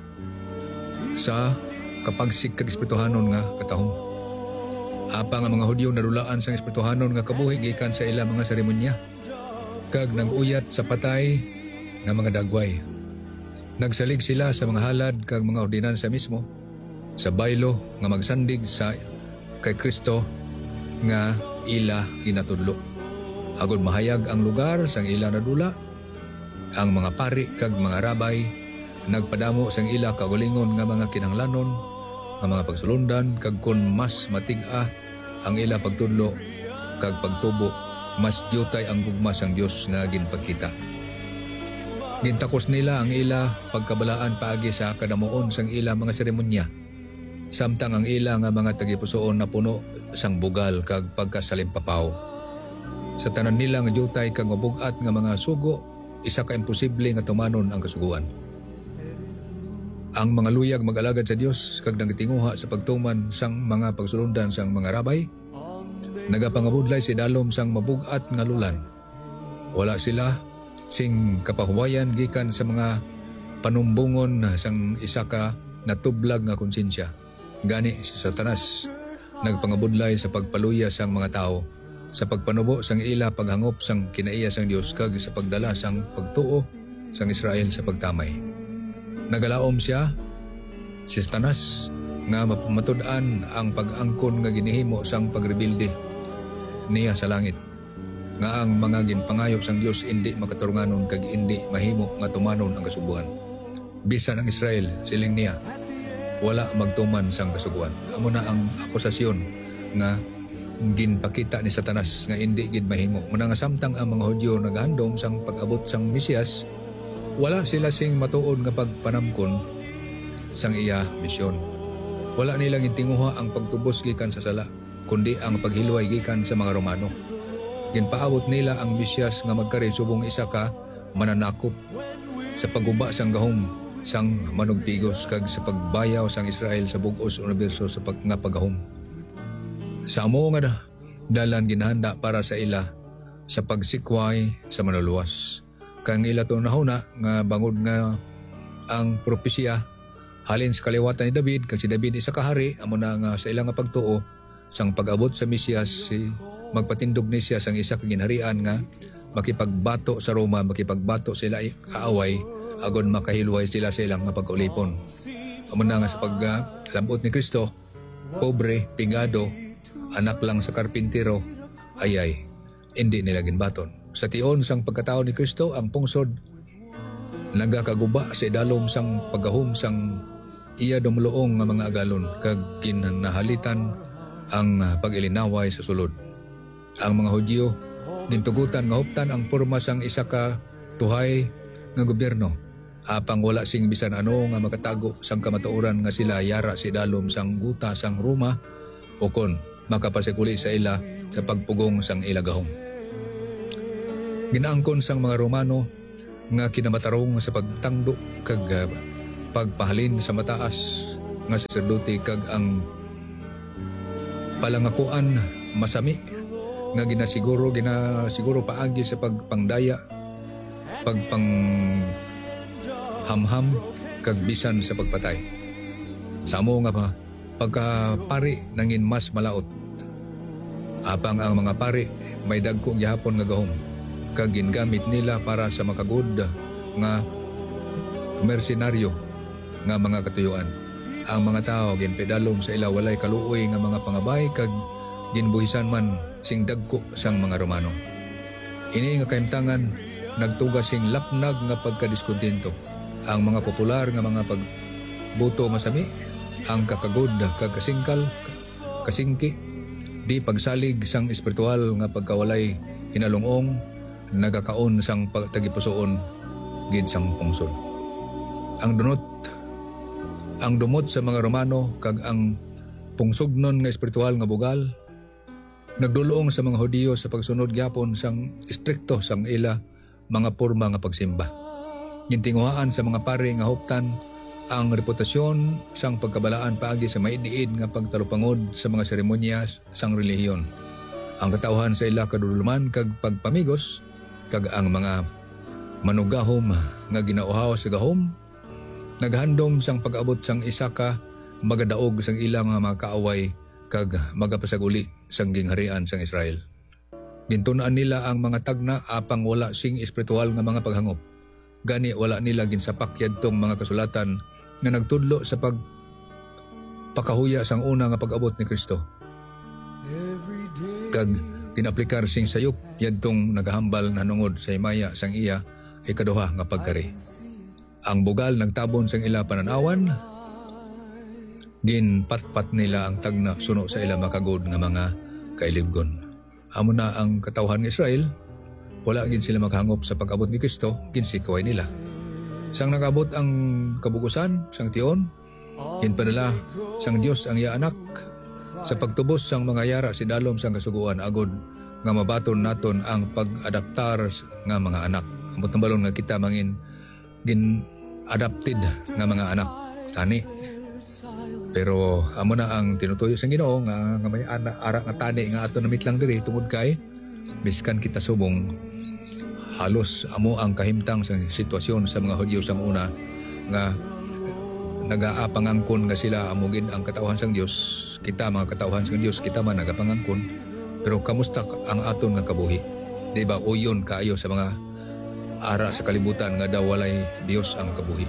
sa kapagsik kag espirituhanon nga katahong. Apa nga mga Hudyo nadulaan sang espirituhanon nga kabuhi gikan sa ila mga seremonya. Kag nag-uyat sa patay nga mga dagway. Nagsalig sila sa mga halad kag mga ordinansa mismo sa baylo nga magsandig sa kay Kristo nga ila ginatudlo. Agud mahayag ang lugar sang ila nadula. Ang mga pari kag mga rabay nagpadamo sang ila kaugalingon nga mga kinahanglanon nga mga pagsulundan kag kun mas matig-a ang ila pagtudlo kag pagtubo, mas diutay ang gugma sang Dios nga ginpakita. Gintakos nila ang ila pagkabalaan paagi sa kadamuon sang ila mga seremonya. Samtang ang ila nga mga tagipusoon na puno sang bugal kag pagkasalimpapaw. Sa tanan nila nga diutay kag mabugat nga mga sugo, isa ka imposible nga tumanon ang kasuguan. Ang mga luyag mag-alagad sa Dios kag nagatinguha sa pagtuman sang mga pagsulundan sang mga rabay, nagapangabudlay si dalom sang mabugat nga lulan. Wala sila sing kapahuwayan gikan sa mga panumbungon sang isa ka natublag nga konsensya. Gani si Satanas nagpangabudlay sa pagpaluya sang mga tao, sa pagpanubo sang ila paghangop sang kinaiya sang Dios kag sa pagdala sang pagtuo sang Israel sa pagtamay. Nagalaom siya, si Satanas, nga matud-an ang pag-angkon nga ginihimo sang pagrebilde niya sa langit. Nga ang mga ginpangayop sang Dios indi makaturunganon kag indi mahimo nga tumanon ang kasubuan. Bisan ang Israel, siling niya, wala magtuman sang kasuguan. Amo na ang akusasyon nga ginpakita ni Satanas nga indi gid mahimo. Muna nga samtang ang mga Hudyo naghandom sang pag-abot sang Mesiyas, wala sila sing matuod nga pagpanamkon sang iya misyon. Wala nilang intinguha ang pagtubos gikan sa sala, kundi ang paghilway gikan sa mga Romano. Ginpaabot nila ang Mesiyas nga magkari subong isa ka mananakop sa pagguba sang gahom sang manugpigos kag sa pagbayaw sang Israel sa bug-os universo sa pagahom. Sa amo nga dalan ginahanda para sa ila sa pagsikway sa manuluwas. Kang ila to nahuna nga bangod nga ang propesya halin sa kaliwatan ni David kag si David isa ka hari amo na nga sa ilang pagtuo sang pag-abot sa Mesiyas si magpatindog ni siya sang isa ka ginharian nga makipagbato sa Roma, makipagbato sila kaaway agon makahilway sila sa ilang nga pagkaulipon. Amo na nga sa paglambot ni Kristo, pobre, pingado, anak lang sa karpintero, ayay, hindi nila ginbaton. Sa tion sang pagkatao ni Kristo, ang pungsod nagakaguba sa idalom sang paggahom sang iya dumluong nga mga agalon kag kinahalitan ang pag-ilinaway sa sulod. Ang mga Hudyo gintugutan nga huptan ang porma sang isa ka tuhay nga gobyerno. Apang wala sing bisan ano nga makatago sang kamatuoran nga sila yara si dalom sang guta sang Roma o kon makapasikuli sa ila sa pagpugong sang ilagahong. Ginaangkon sang mga Romano nga kinamatarong sa pagtangdo kag pagpahalin sa mataas nga saserdote kag ang palangakuan masami nga ginasiguro paagi sa pagpangdaya, pagpanghamham kag bisan sa pagpatay. Samo nga pa pagkapari nangin mas malaot. Apang ang mga pari may dagkong gihapon nga gahom kag gingamit nila para sa makagud nga mersenaryo nga mga katuyuan. Ang mga tao ginpedalom sa ila walay kaluoy nga mga pangabay kag ginbuhisan man sing dagko sang mga Romano. Ini nga kahimtangan nagtugas sing lapnag nga pagkadiskuntento. Ang mga popular nga mga pagbuto masami, ang kakagod kag kasingki, di pagsalig sang espiritual nga pagkawalay hinalungong, nagakaon sang pagtagipusoon gid sang pungsod. Ang dumot sa mga Romano kag ang pungsognon nga espiritual nga bugal nagdulong sa mga Hudiyo sa pagsunod gyapon sang istrikto sang ila mga porma nga pagsimba. Gintinguhaan sa mga pare nga huptan ang reputasyon sang pagkabalaan paagi sa maidiid nga pagtalupangod sa mga seremonyas sang relihiyon. Ang katawhan sa ila kadululuman kag pagpamigos kag ang mga manugahom nga ginauhaw sa gahom naghandom sang pag-abot sang isa ka magadaog sang ilang mga kaaway kag magapasaguli sang gingharian sang Israel. Gintunaan nila ang mga tagna apang wala sing espiritual nga mga paghangop. Gani wala nila ginsapak yadtong mga kasulatan nga nagtudlo sa pagpakahuya sang una nga pag-abot ni Kristo. Kag ginaplikar sing sayop yadtong nagahambal na nungod sa himaya sang iya ay kaduha nga pagkari. Ang bugal nagtabon sang ila pananawan, ginpatpat nila ang tagna suno sa ila makagod nga mga kailibgon. Amo na ang katawhan ng Israel, wala gin sila maghangop sa pag-abot ni Kristo, ginsikaway nila. Sang nagabot ang kabugusan, sang tion, ginpadala sang Dios ang iya anak, sa pagtubos sang mga yara si dalom sang kasuguan agod nga mabaton naton ang pag-adaptar nga mga anak. Amot ng balon nga kita mangin gin-adapted nga mga anak tani. Pero amo na ang tinutuyo sang Ginoo nga may ara nga tani nga ato namit lang diri tungod kay biskan kita subong halos amo ang kahimtang sa sitwasyon sa mga Hudyo sang una nga nagaapangangkon nga sila amugin ang katawhan sang Dios. Kita mga katawhan sang Dios, kita man nagapangangkon. Pero kamusta ang aton nga kabuhi? Di ba uyon kaayo sa mga ara sa kalibutan nga daw walay Dios ang kabuhi.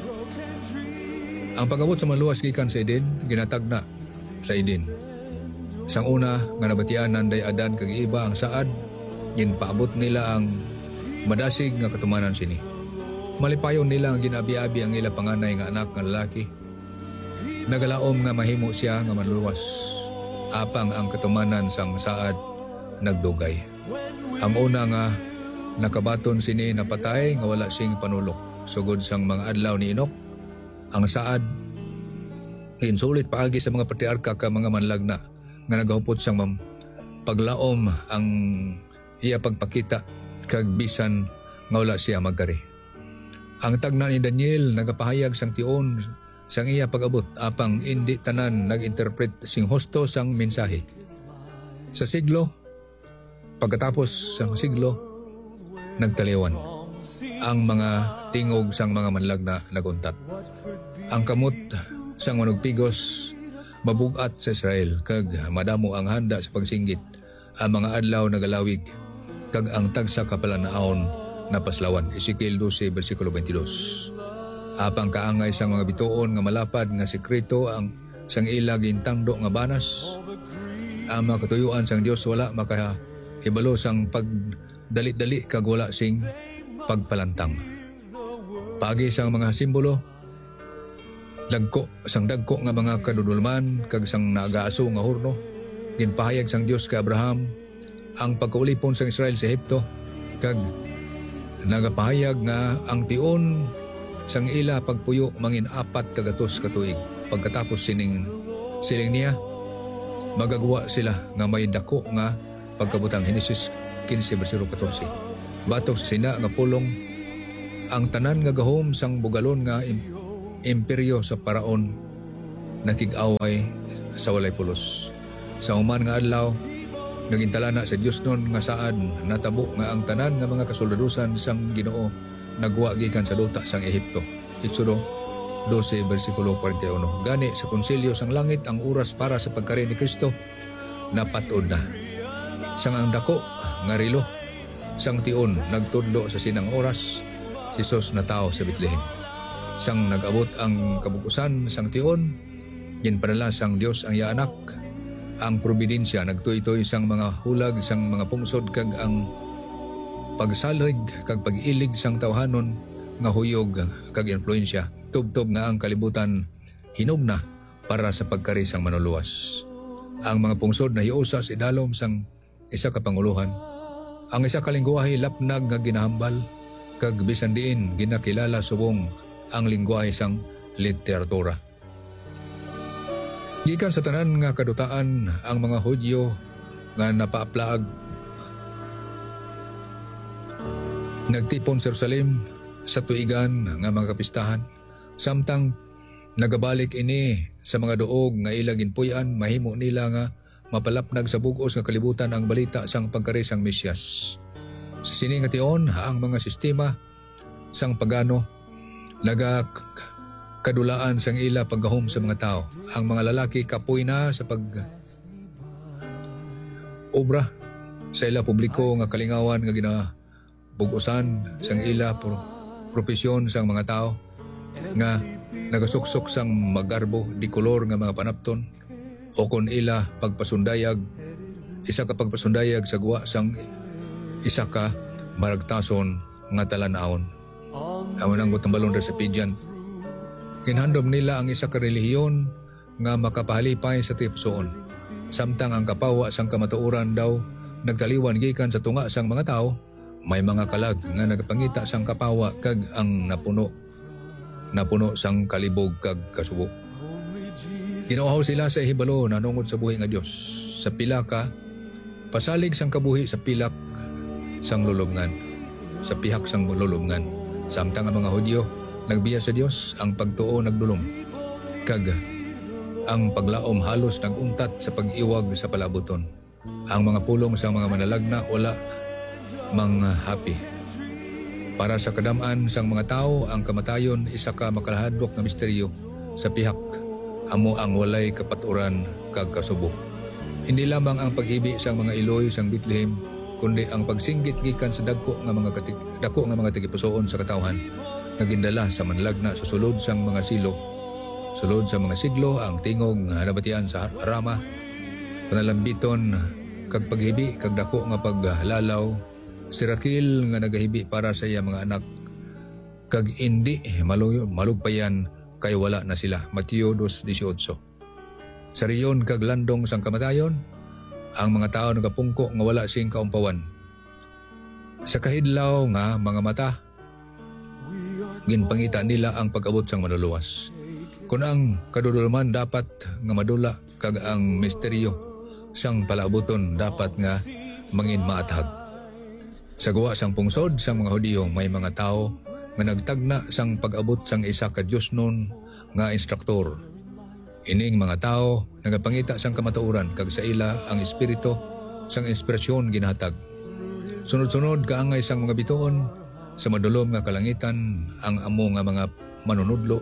Ang pag-abot sa maluwas gikan sa Eden, ginatagna sa Eden. Sang una nga nabatianan day Adan kag iba ang saad, ginpaabot nila ang madasig nga katumanan sini. Malipayon nila ang ginabi-abi ang ila panganay nga anak nga lalaki. Nagalaom nga mahimo siya nga manluwas. Apang ang katumanan sang saad nagdugay. Ang una nga nakabaton sini napatay nga wala sing panulok. Sugod sang mga adlaw ni Enoch, ang saad insulit paagi sa mga patriarka ka mga manlagna nga nagahupot sang paglaom ang iya pagpakita kag bisan nga wala siya magkari. Ang tagna ni Daniel nagapahayag sang tion sang iya pag-abot apang hindi tanan nag-interpret sing husto sang mensahe. Sa siglo, pagkatapos sang siglo, nagtaliwan ang mga tingog sang mga manlagna naguntat. Ang kamot sang manugpigos mabugat sa Israel kag madamo ang handa sa pagsinggit ang mga adlaw nagalawig kag ang tagsa kapalanaon na paslawan. Ezekiel 12 versikulo 22. Apang kaangay sang mga bituon nga malapad nga sekreto ang sang ila gintangdo nga banas. Ang mga katuyuan sang Dios wala makahibalo sang pagdali-dali kag wala sing pagpalantang. Pagi sang mga simbolo, dagko nga mga kadudulman kag sang nagaaso nga hurno, ginpahayag sang Dios kay Abraham ang pagkaulipon sang Israel sa Ehipto kag nagapahayag nga ang tion sang ila pagpuyo mangin 4 kagatos ka tuig. Pagkatapos siling niya magagawa sila nga may dako nga pagkabutang. Henesis 15 versikulo 14. Batok sa sina nga pulong ang tanan nga gahom sang bugalon nga imperyo sa paraon nakig-away sa walay pulos. Sa human nga adlaw nagintalana sa Dios nun nga saad natabo nga ang tanan nga mga kasoldadusan sang Ginoo nagwa gikan sa duta sang Ehipto. Exodo 12 versikulo 41. Gani sa konsilyo sang langit ang oras para sa pagkari ni Kristo napatod na. Sang ang dako nga rilo sang tion nagtudlo sa sinang oras si Jesus na tao sa Bethlehem. Sang nag-abot ang kabukusan sang tion ginpadala sang Dios ang iya anak. Ang probidensya nagtuy-toy sang mga hulag sang mga pungsod kag ang pagsalig kag pag-ilig sang tawhanon nga huyog kag influensya. Tubtob nga ang kalibutan hinugna para sa pagkari sang manuluwas. Ang mga pungsod na hiusa sa idalom sang isa ka panguluhan. Ang isa ka lingwahe lapnag nga ginahambal kag bisan diin ginakilala subong ang lingwahe sang literatura. Gikan sa tanan nga kadutaan ang mga Hudyo nga napaaplaag nagtipon sa Jerusalem sa tuigan nga mga kapistahan. Samtang nagabalik ini sa mga duog nga ila ginpuy-an mahimo nila nga mapalapnag sa bug-os nga kalibutan ang balita sang pagkari sang Mesyas. Sa sini nga tion ang mga sistema sang pagano kadulaan sang ila paggahom sa mga tao. Ang mga lalaki kapoy na sa obra sa ila publiko nga kalingawan nga ginabugosan sang ila propesyon sang mga tao nga nagasuksok sang magarbo di kolor nga mga panapton o kon ila pagpasundayag isa ka pagpasundayag sa guwa sang isa ka maragtason nga talan-aon. Awan ang gutambalon sa pidyan. Ginhandom nila ang isa ka relihiyon nga makapahalipay sa tipsoon. Samtang ang kapawa sang kamatuoran daw nagtaliwan gikan sa tunga sang mga tao, may mga kalag nga nagpangita sang kapawa kag ang napuno sang kalibog kag kasubo. Ginuhaw sila sa ihibalo nanungod sa buhi nga Dios. Sa pilaka pasalig sang kabuhi sa pilak sang lulubngan, sa pihak sang lulubngan. Samtang ang mga Hudyo nagbiya sa Dios, ang pagtuo nagdulom kag ang paglaom halos naguntat sa pag-iwag sa palabuton. Ang mga pulong sa mga manalagna wala mga happy. Para sa kadamaan sang mga tao, ang kamatayon isa ka makalahadlok nga misteryo sa pihak amo ang walay kapaturan kag kasubo. Hindi lamang ang paghibi sang mga iloy sang Bethlehem, kundi ang pagsinggit gikan sa dako nga mga tigipusoon sa katawhan nga gindala sa manlagna sa sulod sang mga silo. Sulod sa mga siglo ang tingog nga nabatian sa Rama, panalambiton kag paghibi kag dako nga paglalaw. Si Raquel nga nagahibi para sa iya mga anak kag indi malugpayan kay wala na sila. Mateo 2:18. Sa riyon kag landong sang kamatayon, ang mga tao nagapungko nga wala sing kaumpawan. Sa kahidlaw nga mga mata, ginpangita nila ang pag-abot sang manuluwas. Kung ang kadudulman dapat nga madula kag ang misteryo sang palaabuton dapat nga mangin maatag. Sa gawa sang pungsod sang mga Hudyo may mga tao nga nagtagna sang pag-abot sang isa ka Dios nun nga instruktor. Ining mga tao nagapangita sang kamatuoran kag sa ila ang espiritu sang inspirasyon ginhatag. Sunod-sunod kaangay sang mga bituon sa madulom nga kalangitan ang amo nga mga manunudlo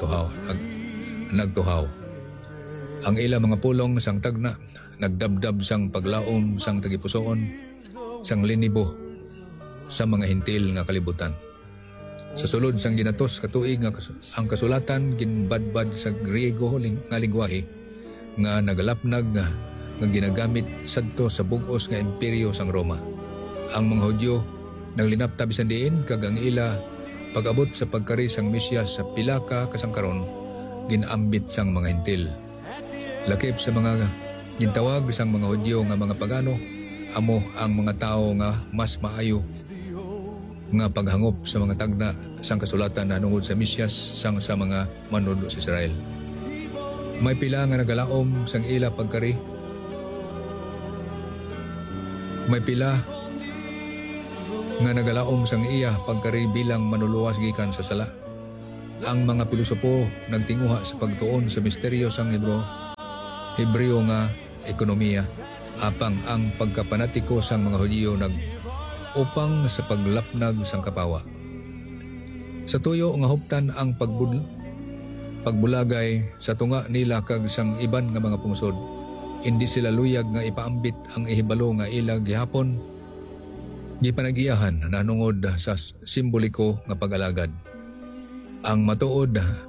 nagtuhaw. Ang ila mga pulong sang tagna nagdabdab sang paglaom sang tagipusoon sang linibo sa mga hintil nga kalibutan. Sa sulod sang ginatos katuig nga ang kasulatan ginbadbad sa Griego nga lingwahe nga nagalapnag nga ginagamit sadto sa bug-os nga imperyo sang Roma. Ang mga Hudyo naglinapta bisan diin kag ang ila pag-abot sa pagkari sang Mesyas sa pila ka kasangkaron ginambit sang mga Hentil. Lakip sa mga gintawag sang mga Hudyo nga mga pagano, amo ang mga tao nga mas maayo nga paghangop sa mga tagna sang kasulatan na nungod sa Mesyas sang sa mga manunod sa Israel. May pila nga nagalaom sang ila pagkari. May pila nga nagalaom sang iya pagkari bilang manuluwas gikan sa sala. Ang mga pilosopo nagtinguha sa pagtuon sa misteryo sang Hebreo nga ekonomiya, apang ang pagkapanatiko sang mga Hudyo upang sa paglapnag sang kapawa. Sa tuyo nga huptan ang pagbulagay sa tunga nila kag sang iban nga mga pungsod, hindi sila luyag nga ipaambit ang ihibalo nga ilag gihapon gipanagiyahan nanungod sa simboliko nga pag-alagad. Ang matuod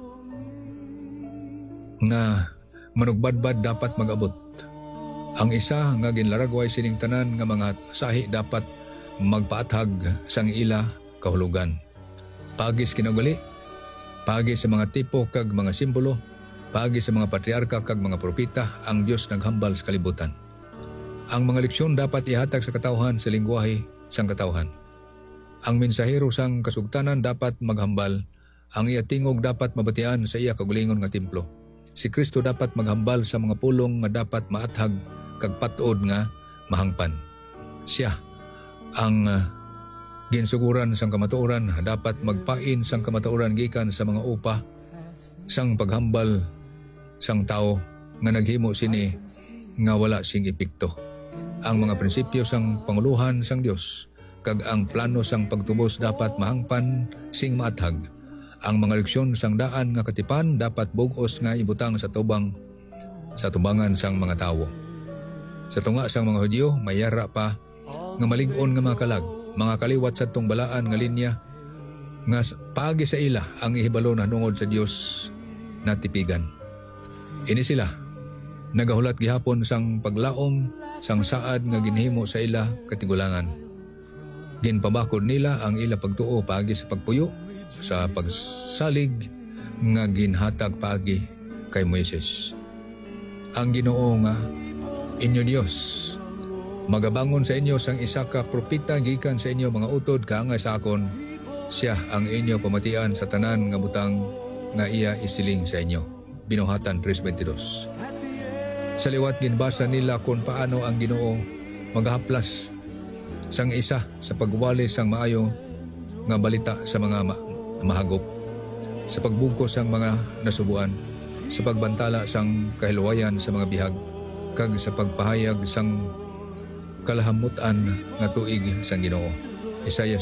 nga manugbadbad dapat mag-abot. Ang isa nga ginlaragway sining tanan nga mga sahi dapat magpaathag sang ila kahulugan. Pagi sa kinagali, pagi sa mga tipo kag mga simbolo, pagi sa mga patriarka kag mga propeta, ang Dios naghambal sa kalibutan. Ang mga leksyon dapat ihatag sa katawhan sa lingwahe sang katawhan. Ang mensahero sang kasugtanan dapat maghambal, ang iya tingog dapat mabatian sa iya kagulingon nga templo. Si Kristo dapat maghambal sa mga pulong nga dapat maathag kag patod nga mahangpan. Siya ang ginsuguran sang kamatuoran, dapat magpain sang kamatuoran gikan sa mga upa sang paghambal sang tao nga naghimo sini nga wala sing epekto. Ang mga prinsipyo sang panguluhan sang Dios kag ang plano sang pagtubos dapat mahangpan sing maathag. Ang mga leksyon sang daan nga katipan dapat bug-os nga ibutang sa tubangan sang mga tawo. Sa tunga sang mga Hudyo mayara pa nga malig-on nga mga kalag, mga kaliwat sa tong balaan nga linya nga pagi sa ila ang ihibalo na nungod sa Dios na tipigan. Ini sila nagahulat gihapon sang paglaom sang saad nga ginhimo sa ila katigulangan. Ginpabakod nila ang ila pagtuo pagi sa pagpuyo sa pagsalig nga ginhatag pagi kay Moises. Ang Ginoo nga inyo Dios magabangon sa inyo sang isa ka propeta gikan sa inyo mga utod kaangay sa akon. Siya ang inyo pamatian sa tanan nga butang nga iya isiling sa inyo. Binuhatan 3:22. Sa liwat ginbasa nila kung paano ang Ginoo maghaplas sang isa sa pagwali sang maayo nga balita sa mga mahagop, sa pagbugkos sang mga nasubuan, sa pagbantala sang kahilwayan sa mga bihag, kag sa pagpahayag sang kalahamutan nga tuig sang Ginoo. Isaiah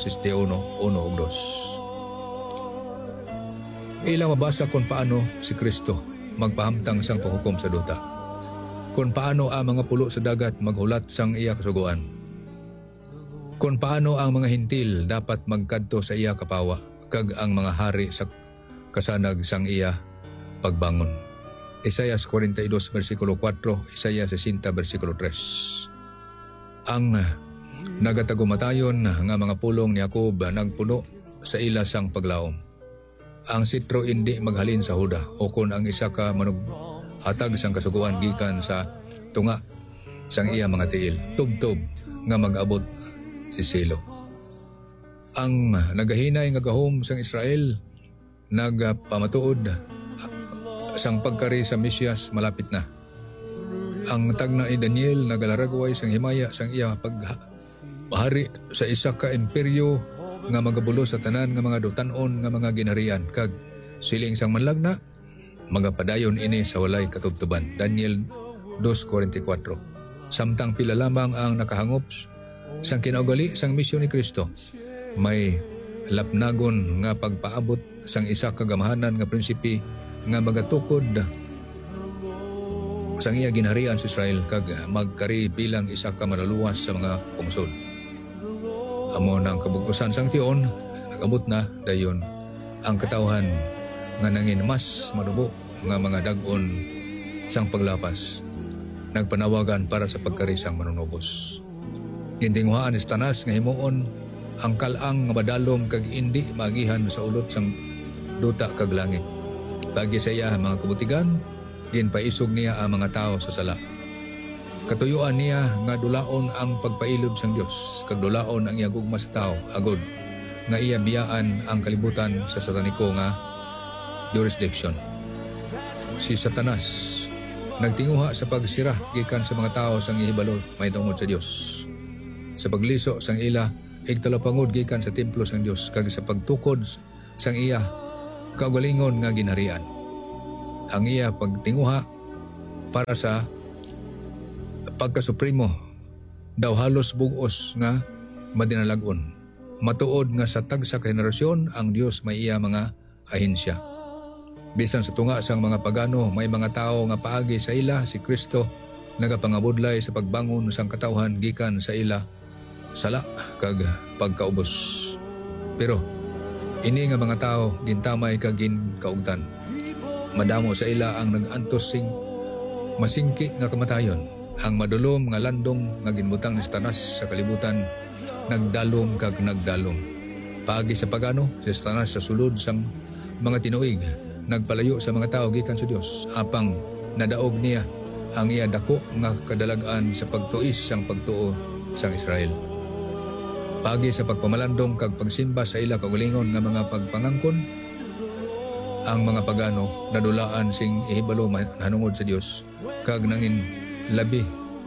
61:1-2. Ila mabasa kung paano si Kristo magpahamtang sang paghukom sa duta. Kung paano ang mga pulo sa dagat maghulat sang iya kasuguan. Kung paano ang mga hintil dapat magkadto sa iya kapawa, kag ang mga hari sa kasanag sang iya pagbangon. Isaiah 42:4, Isaiah 60:3. Ang nagatagumatayon nga mga pulong ni Jacob nagpuno sa ila sang paglaom. Ang sitro hindi maghalin sa huda, o kung ang isa ka hatag sang kasuguan gikan sa tunga sang iya mga tiil, tubtob nga mag-abot si Silo. Ang nagahinay nga gahom sang Israel nagpamatuod sang pagkari sa Mesyas malapit na. Ang tagna ni Daniel nagalaragway sang himaya sang iya paghari sa isa ka imperyo nga magabulo sa tanan nga mga dutanon nga mga ginharian, kag siling sang manlagna magapadayon ini sa walay katubtuban. Daniel 2:44. Samtang pila lamang ang nakahangop sang kinaugali sang misyon ni Kristo, may lapnagon nga pagpaabot sang isa ka gamahanan nga prinsipi nga magatukod sang iya ginharian sa Israel, kag magkari bilang isa ka manuluwas sa mga pungsod. Amo ng kabukusan sang tiyon, nagabot na dayon ang katawhan nga nangin mas manubo nga mga dag-on sang paglapas nagpanawagan para sa pagkarisang manunubos. Gintinguhaan ni Satanas nga himuon ang kalang nga madalom kag indi magihan sa ulot sang duta kag langit. Pagi sa iya mga kabutigan, ginpaisog niya ang mga tao sa sala. Katuyuan niya nga dulaon ang pagpailob sang Dios, kag dulaon ang iya gugma sa tao agod nga iya biyaan ang kalibutan sa sataniko nga jurisdiction. Si Satanas nagtinguha sa pagsira gikan sa mga tao sang ihibalo may tungod sa Dios. Sa pagliso sang ila igtalapangod gikan sa templo sang Dios kag sa pagtukod sang iya kaugalingon nga ginharian. Ang iya pagtinguha para sa pagkasupremo daw halos bugos nga madinalagon. Matuod nga sa tagsa ka henerasyon ang Dios may iya mga ahensya. Bisan sa tunga sang mga pagano may mga tao nga paagi sa ila si Kristo nagapangabudlay sa pagbangon sang katawhan gikan sa ila sala kag pagkaubos. Pero ini nga mga tao gintamay kag ginkaugtan. Madamo sa ila ang nagantos sing masingki nga kamatayon. Ang madulom nga landong nga ginbutang ni Satanas sa kalibutan nagdalom kag nagdalom. Paagi sa pagano si Satanas sa sulod sang mga tinuig nagpalayo sa mga tao gikan sa Dios. Apang nadaog niya ang iya dako nga kadalagan sa pagtuis sang pagtuo sang Israel. Pagi sa pagpamalandong kag pagsimba sa ila kaugalingon nga mga pagpangangkon, ang mga pagano nadulaan sing ihibalo hanungod sa Dios kag nangin labi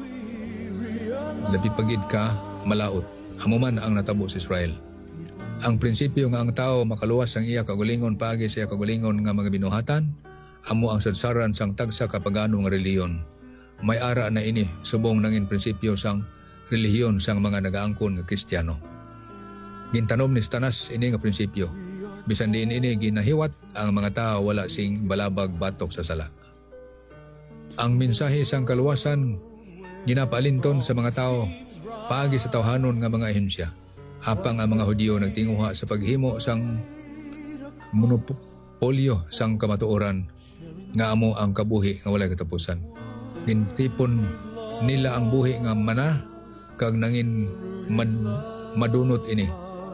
pagid ka malaot. Amuman ang natabo sa Israel. Ang prinsipyo nga ang tao makaluwas sang iya kaugalingon pagi sa iya kaugalingon nga mga binuhatan, amo ang sadsaran sang tagsa ka pagano nga reliyon. May ara na ini subong nangin prinsipyo sang relihiyon sang mga nagaangkon nga Kristiyano. Gintanom ni Satanas ini nga prinsipyo. Bisan diin ini ginahiwat ang mga tao wala sing balabag batok sa sala. Ang mensahe sang kaluwasan ginapalinton sa mga tao paagi sa tawhanon nga mga ahensya. Apang ang mga Hudyo nagtinguha sa paghimo sang monopolyo sang kamatuoran nga amo ang kabuhi nga walay katapusan. Gintipon nila ang buhi nga mana kag nangin madunot ini.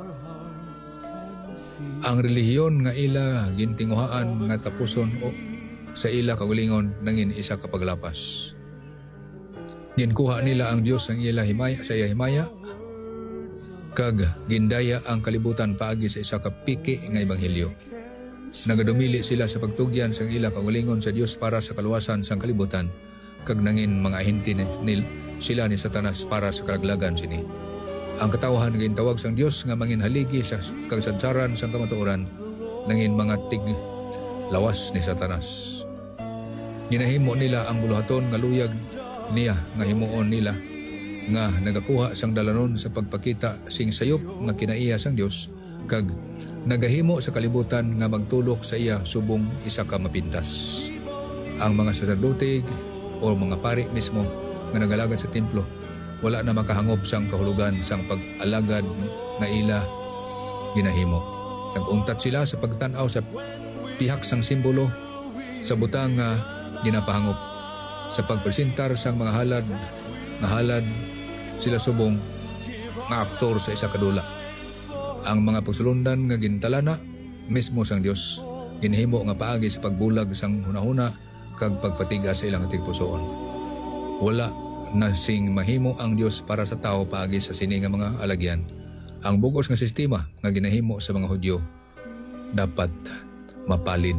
Ang relihiyon nga ila gintinguhaan nga tapuson o sa ila kaugalingon nangin isa ka paglapas. Ginkuha nila ang Dios ang ila himaya sa iya himaya kag gindaya ang kalibutan paagi sa isa ka piki nga ebanghelyo. Nagadumili sila sa pagtugyan sang ila kaugalingon sa Dios para sa kaluwasan sang kalibutan kag nangin mga ahente sila ni Satanas para sa kalaglagan sini. Ang katawhan nga gintawag sang Dios nga mangin haligi sa kasadsaran sang kamatuoran nangin mga lawas ni Satanas. Ginahimo nila ang buluhaton nga luyag niya nga himuon nila nga nagakuha sang dalanon sa pagpakita sing sayop nga kinaiya sang Dios kag nagahimo sa kalibutan nga magtulok sa iya subong isa ka mapintas. Ang mga saserdote o mga pari mismo nga nagalagad sa templo wala na makahangop sang kahulugan sang pag-alagad nga ila ginahimo. Nag-untat sila sa pagtanaw sa pihak sang simbolo sa butang nga ginapahangop. Sa pagpresentar sang mga halad sila subong nga aktor sa isa kadula. Ang mga pagsulundan nga gintalana mismo sang Dios ginhimo nga paagi sa pagbulag sang hunahuna kag pagpatiga sa ilang tigpusoon. Wala na sing mahimo ang Dios para sa tao paagi sa sini nga mga alagyan. Ang bugos nga sistema nga ginahimo sa mga Hudyo dapat mapalid.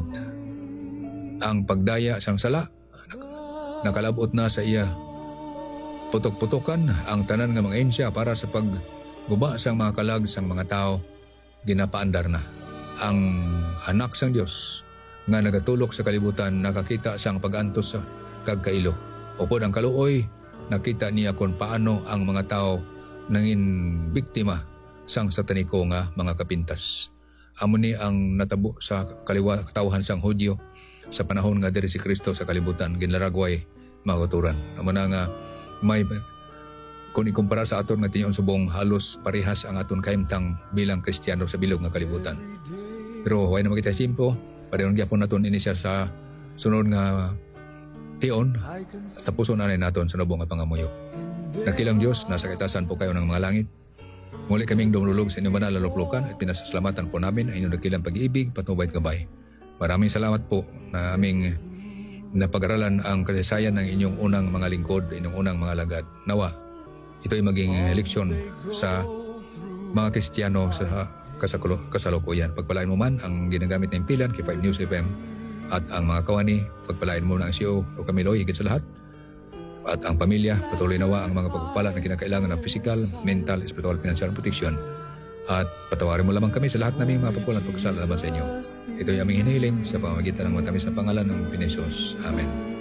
Ang pagdaya sang sala nakalabot na sa iya. Putok-putokan ang tanan nga mga ensya para sa pagguba sang mga kalag sang mga tao ginapaandar na. Ang anak sang Dios nga nagatulok sa kalibutan nakakita sang pag-antos sa kagkailo. Upod ang kaluoy nakita niya kung paano ang mga tao nangin biktima sang sataniko nga mga kapintas. Amo ni ang natabo sa katawhan sang Hudyo sa panahon nga diri si Kristo sa kalibutan ginlaragway mga kauturan. Amo na nga may kung ikumpara sa aton nga tinyon subong halos parehas ang aton kahimtang bilang Kristiyano sa bilog nga kalibutan. Pero huwag naman kita simpo, pareho gyapon naton ini siya sa sunod nga tion, tapuson na naton sa nubong nga pangamuyo. Nakilang Diyos, nasa kaitasan po kayo ng mga langit. Muli kaming dumulog sa inyong banal na luklukan at pinasasalamatan po namin ang inyong nakilang pag-ibig, patnubay at gabay. Maraming salamat po na aming napag-aralan ang kasaysayan ng inyong unang mga lingkod, inyong unang mga lagad. Nawa, ito ay maging leksyon sa mga Kristiyano sa kasalukuyan. Pagpalain mo man ang ginagamit na impilan kay 5 News FM at ang mga kawani, pagpalain mo na ang CEO o Kamiloy, higit sa lahat. At ang pamilya, patuloy nawa ang mga pagpapala na kinakailangan ng physical, mental, spiritual, financial protection. At patawarin mo lamang kami sa lahat naming mga pagkulang pagkasala laban sa inyo. Ito ay aming hinihiling sa pamamagitan ng matamis na pangalan ng Pinisos. Amen.